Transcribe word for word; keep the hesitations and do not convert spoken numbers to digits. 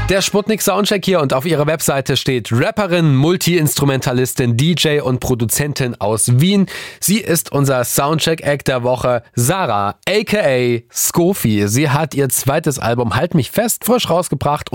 Der Sputnik Soundcheck hier und auf ihrer Webseite steht Rapperin, Multi-Instrumentalistin, D J und Produzentin aus Wien. Sie ist unser Soundcheck-Act der Woche, Sarah, aka Skofi. Sie hat ihr zweites Album Halt mich fest frisch rausgebracht.